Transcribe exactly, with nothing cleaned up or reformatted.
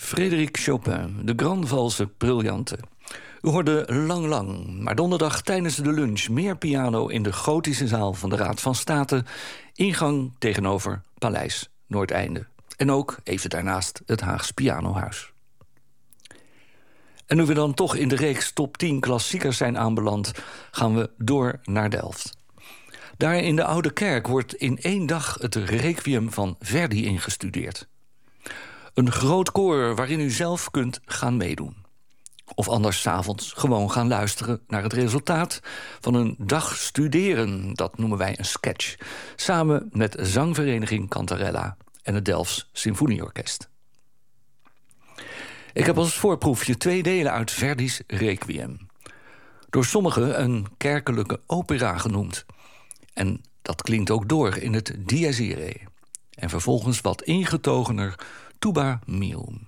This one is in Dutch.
Frédéric Chopin, de Grand Valse Brilliante. U hoorde Lang Lang, maar donderdag tijdens de lunch meer piano in de gotische zaal van de Raad van State. Ingang tegenover Paleis Noordeinde. En ook even daarnaast het Haags Pianohuis. En nu we dan toch in de reeks top tien klassiekers zijn aanbeland, gaan we door naar Delft. Daar in de Oude Kerk wordt in één dag het Requiem van Verdi ingestudeerd. Een groot koor waarin u zelf kunt gaan meedoen. Of anders 's avonds gewoon gaan luisteren naar het resultaat van een dag studeren. Dat noemen wij een sketch. Samen met zangvereniging Cantarella en het Delfts Symfonieorkest. Ik heb als voorproefje twee delen uit Verdi's Requiem. Door sommigen een kerkelijke opera genoemd. En dat klinkt ook door in het Dies Irae. En vervolgens wat ingetogener Tuba Meum.